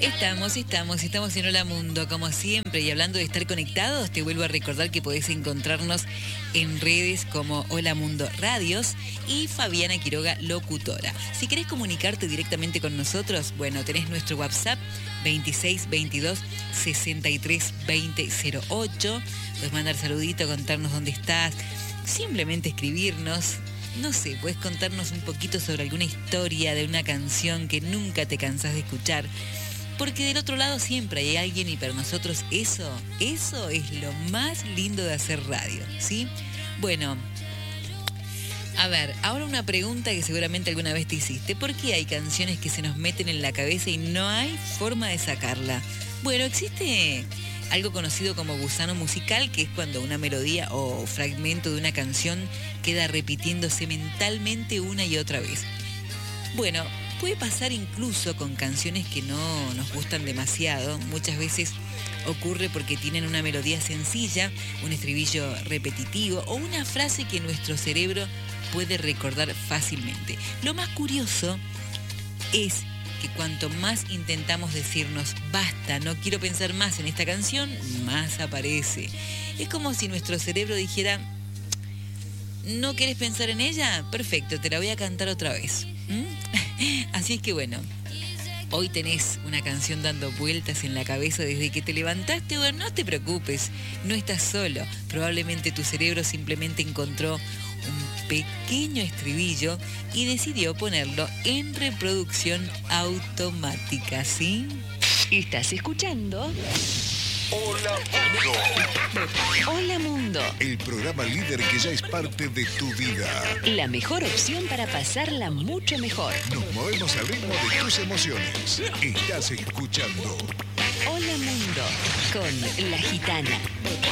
Estamos en Hola Mundo, como siempre, y hablando de estar conectados, te vuelvo a recordar que podés encontrarnos en redes como Hola Mundo Radios y Fabiana Quiroga Locutora. Si querés comunicarte directamente con nosotros, bueno, tenés nuestro WhatsApp 26 22 63 20 08. Puedes mandar saludito, contarnos dónde estás, simplemente escribirnos. No sé, puedes contarnos un poquito sobre alguna historia de una canción que nunca te cansás de escuchar. Porque del otro lado siempre hay alguien y para nosotros eso es lo más lindo de hacer radio, ¿sí? Bueno, a ver, ahora una pregunta que seguramente alguna vez te hiciste. ¿Por qué hay canciones que se nos meten en la cabeza y no hay forma de sacarla? Bueno, existe algo conocido como gusano musical, que es cuando una melodía o fragmento de una canción queda repitiéndose mentalmente una y otra vez. Bueno, puede pasar incluso con canciones que no nos gustan demasiado. Muchas veces ocurre porque tienen una melodía sencilla, un estribillo repetitivo o una frase que nuestro cerebro puede recordar fácilmente. Lo más curioso es que cuanto más intentamos decirnos basta, no quiero pensar más en esta canción, más aparece. Es como si nuestro cerebro dijera, ¿no querés pensar en ella? Perfecto, te la voy a cantar otra vez. Así es que bueno, hoy tenés una canción dando vueltas en la cabeza desde que te levantaste. Bueno, no te preocupes, no estás solo. Probablemente tu cerebro simplemente encontró un pequeño estribillo y decidió ponerlo en reproducción automática, ¿sí? Estás escuchando Hola Mundo. Hola Mundo, El programa líder que ya es parte de tu vida. la mejor opción para pasarla mucho mejor. Nos movemos al ritmo de tus emociones. Estás escuchando Hola Mundo con La Gitana.